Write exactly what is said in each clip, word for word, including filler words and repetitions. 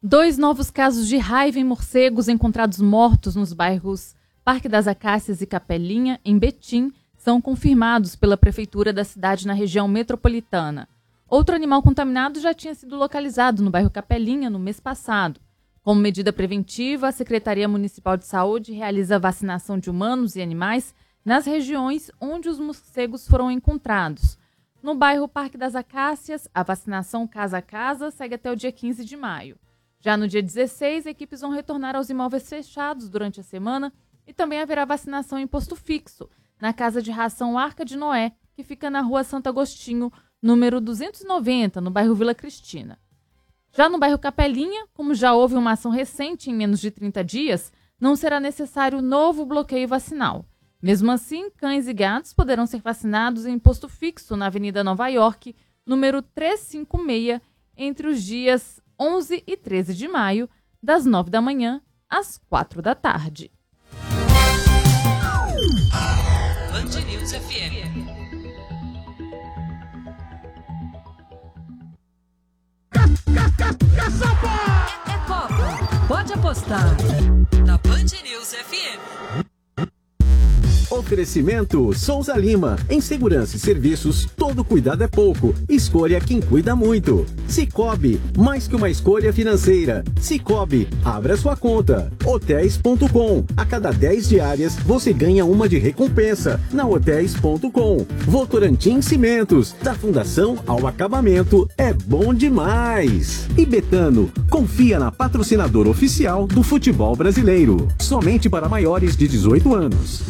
Dois novos casos de raiva em morcegos encontrados mortos nos bairros Parque das Acácias e Capelinha, em Betim, são confirmados pela prefeitura da cidade na região metropolitana. Outro animal contaminado já tinha sido localizado no bairro Capelinha no mês passado. Como medida preventiva, a Secretaria Municipal de Saúde realiza vacinação de humanos e animais nas regiões onde os morcegos foram encontrados. No bairro Parque das Acácias, a vacinação casa a casa segue até o dia quinze de maio. Já no dia dezesseis, equipes vão retornar aos imóveis fechados durante a semana e também haverá vacinação em posto fixo, na Casa de Ração Arca de Noé, que fica na Rua Santo Agostinho, número duzentos e noventa, no bairro Vila Cristina. Já no bairro Capelinha, como já houve uma ação recente em menos de trinta dias, não será necessário novo bloqueio vacinal. Mesmo assim, cães e gatos poderão ser vacinados em posto fixo na Avenida Nova York, número trezentos e cinquenta e seis, entre os dias onze e treze de maio, das nove da manhã às quatro da tarde. Band News F M. É, é Copa. Pode apostar. Na Band News F M. Oferecimento Souza Lima. Em segurança e serviços, todo cuidado é pouco. Escolha quem cuida muito. Cicobi, mais que uma escolha financeira. Cicobi, abra sua conta. Hotéis ponto com. A cada dez diárias, você ganha uma de recompensa. Na Hotéis ponto com. Votorantim Cimentos. Da fundação ao acabamento, é bom demais. E Betano, confia na patrocinadora oficial do futebol brasileiro. Somente para maiores de dezoito anos.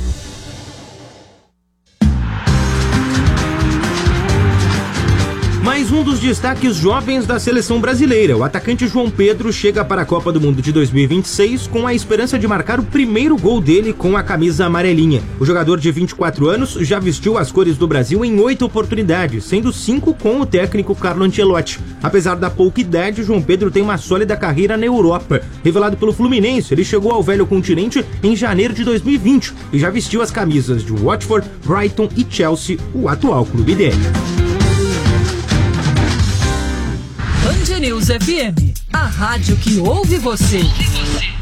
Mais um dos destaques jovens da seleção brasileira. O atacante João Pedro chega para a Copa do Mundo de dois mil e vinte e seis com a esperança de marcar o primeiro gol dele com a camisa amarelinha. O jogador de vinte e quatro anos já vestiu as cores do Brasil em oito oportunidades, sendo cinco com o técnico Carlo Ancelotti. Apesar da pouca idade, João Pedro tem uma sólida carreira na Europa. Revelado pelo Fluminense, ele chegou ao velho continente em janeiro de dois mil e vinte e já vestiu as camisas de Watford, Brighton e Chelsea, o atual clube dele. Band News F M, a rádio que ouve você.